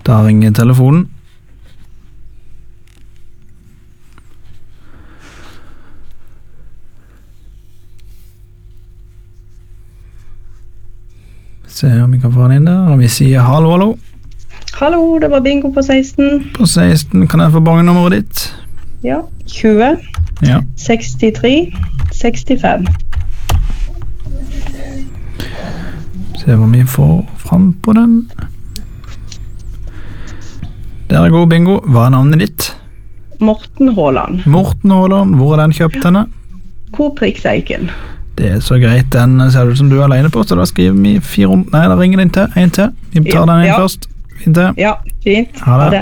Da ringer telefonen. Se om vi kan få den inn der, og vi sier hallo, hallo. Hallo, det var bingo på 16. På 16, kan jeg få bongenummeret ditt? Ja, 20, Ja. 63, 65. Se hva vi får fram på den. Der er god bingo. Hva er navnet ditt? Morten Håland. Morten Håland. Hvor er den kjøpt henne? Coop Rikseiken. Det er så greit, den ser ut som du er alene på, så da skriver vi 400. Nei, da ringer den til. En til. Vi tar den inn Ja. først. Fint det. Ja, fint. Ha det.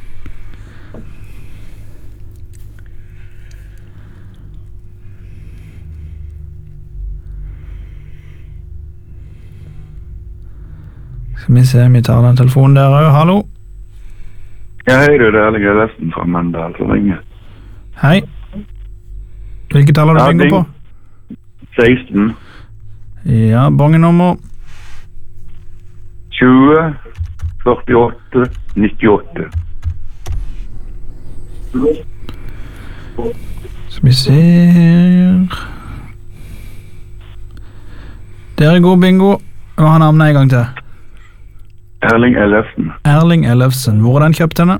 Skal vi se om vi tar den telefonen der også. Hallo. Ja, hei, det er Erling Ellefsen fra Mandal som ringer. Hei. Hvilket tall har du Ja, bingo på? 16, Ja, bongenummer. 20, 48, 98. Skal vi se her. Der er god bingo. Hva har navnet en gang til? Erling Ellefsen. Erling Ellefsen. Hvor er den kjøpt henne?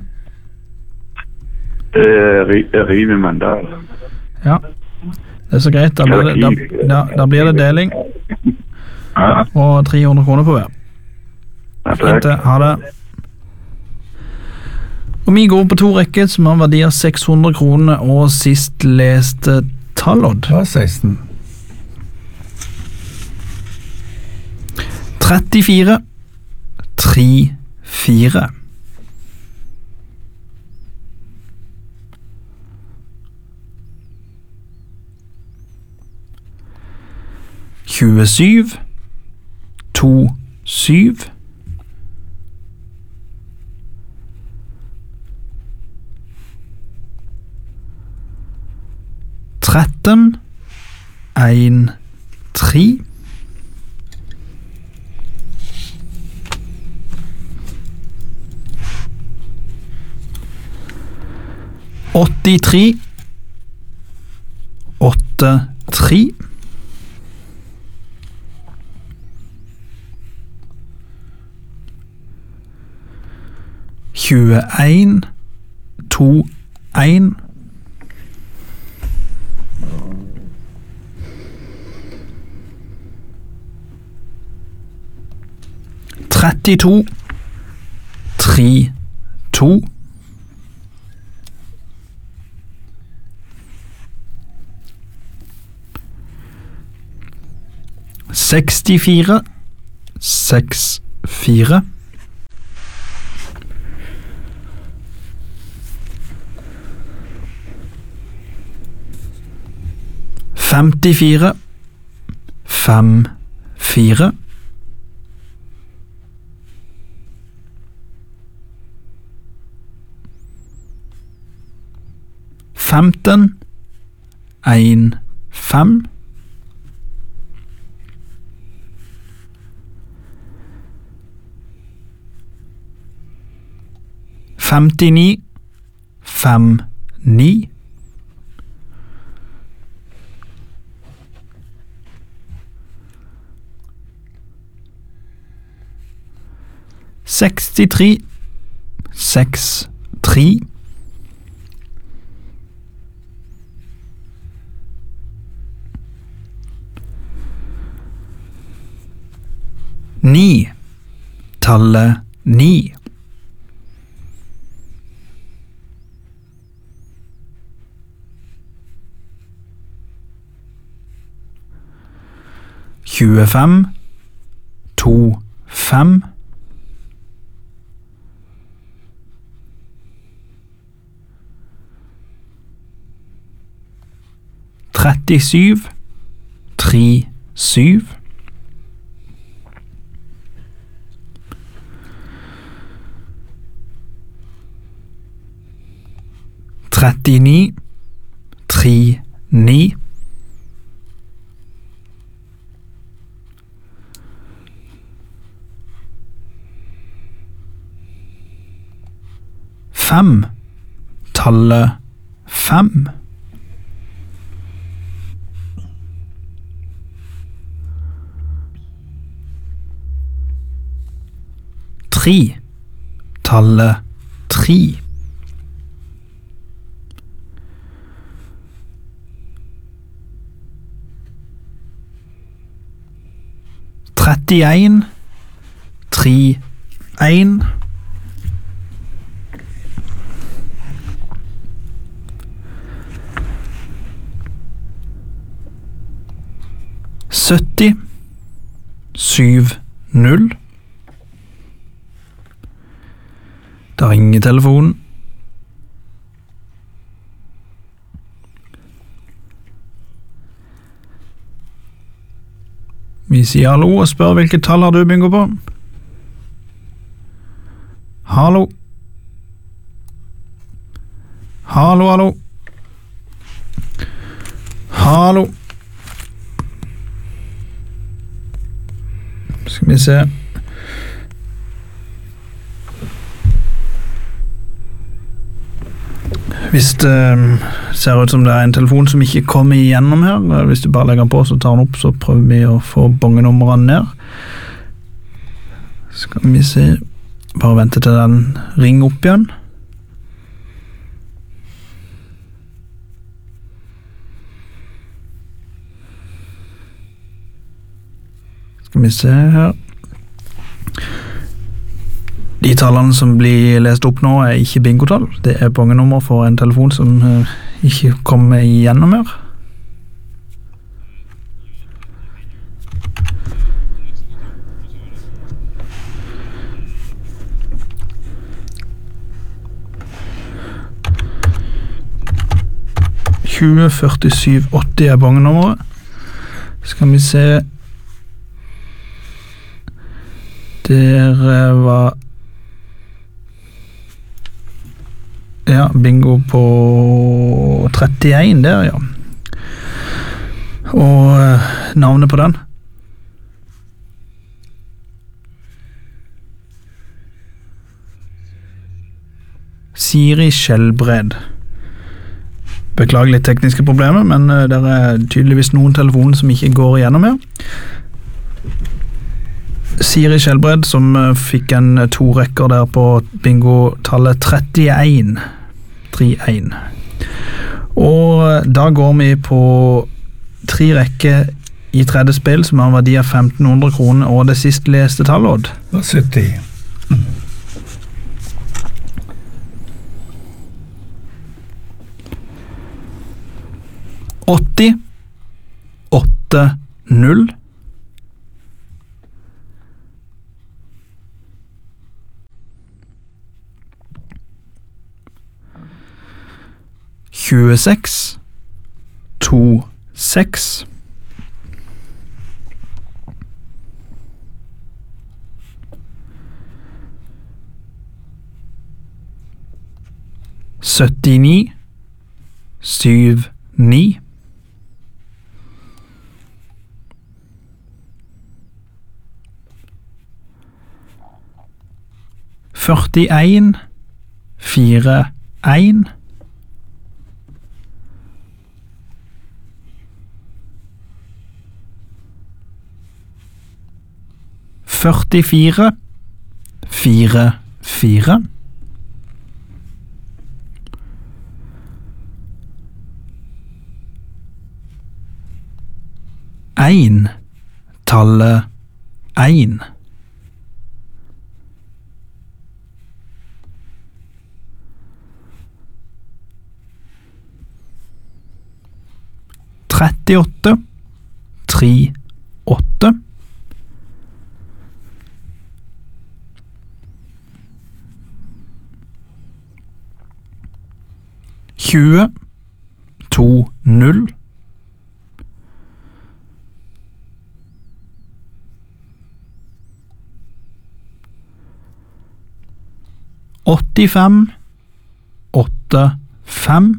Rive Mandal. Ja. Det er så greit. Da blir det deling. Ja, Og 300 kroner på hver. Fint det. Ha det. Og vi går på 2 rekker som har verdi av 600 kroner og sist leste tallodd. Det var 16. 34 3 4. Tjuesyv 2 7. Tretten 1 3. Åttitre 8 3. Tjueen 2 1. Trettito 3 2. Sekstifire 6 4. Femtifire 5 4. Femten 1 5. Femtini 5 9. Sekstitre 6 3. Ni. Tallet 9. Tjuefem 2 5. Trettisyv 3 7. Trettini 3 9. 5. Tallet 5. 3. Tallet 3. 31. 3. 1. 70. 7. 0. Da ringer telefonen. Vi sier hallo og spør hvilket tall har du bingo på? Hallo? Hallo, hallo? Hallo? Skal vi se. Hvis det ser ut som det er en telefon som ikke kommer igjennom her, hvis du bare legger den på så tar den opp, så prøver vi å få bongenummerne ned. Skal vi se, bare vente til den ringer opp igjen. Skal vi se her. De tallene som blir lest opp nå er ikke bingotall. Det er bongenummer for en telefon som ikke kommer igjennom her. «20 47 80 er bongenummeret. Skal vi se. Der var ja, bingo på 31 der, ja. Og navnet på den? Siri Skjelbred. Beklager litt tekniske problemer, men det er tydeligvis noen telefoner som ikke går igjennom her. Siri Skjelbred som fikk en 2 rekker der på bingo-tallet 31. 31. Og da går vi på 3 rekker i tredje spill som har en verdi av 1500 kroner, og det sist leste tallet, Odd? 70. 80 8 0 26 2 6 79 7 9 41 4 1 44 4 4 1 tallet 1 38 3 8 20 2 0 85 8 5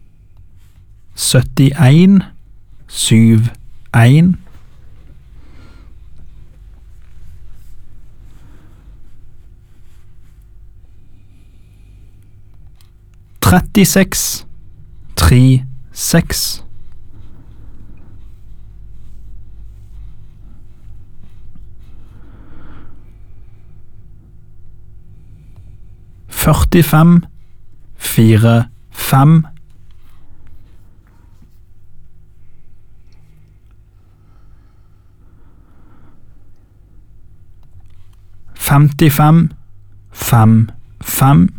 71 7 1 36 36 45 45 55 55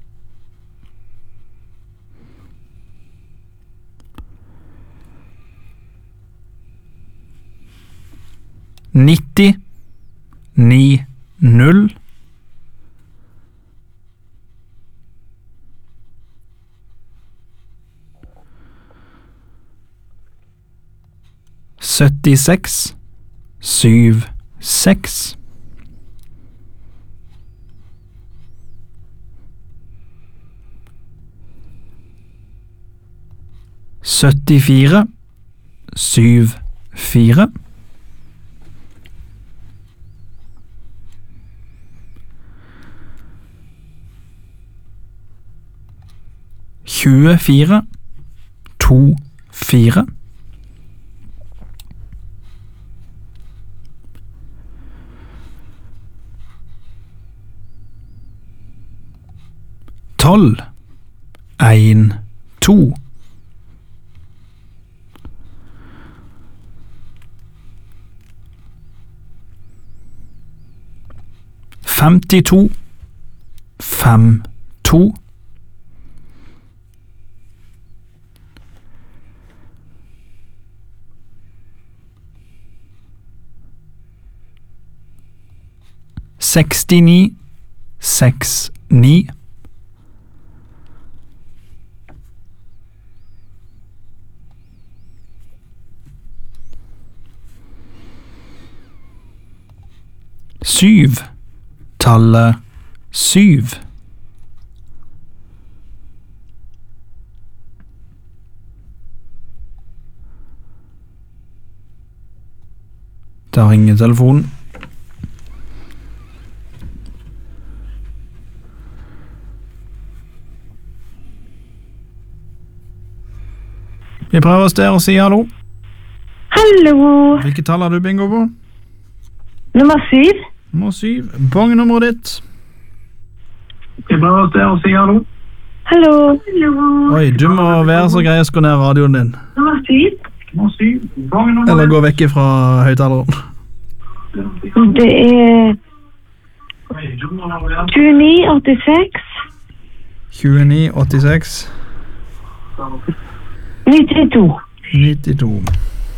90 90 76 76 74 74 24 24 12 1 2 52 52 69 69 7 tallet 7 Da ringer telefonen. Vi prøver oss der og sier hallo. Hallo. Hvilket tall har du bingo på? Nummer 7. Nummer 7. Bongnummeret ditt. Vi prøver oss der og sier hallo. Hallo. Oi, du må være så grei å skru ned radioen din. Nummer 7. Nummer 7. Bongenummer. Eller gå vekk fra høyttaleren. Det er 2986 29 86 92. 92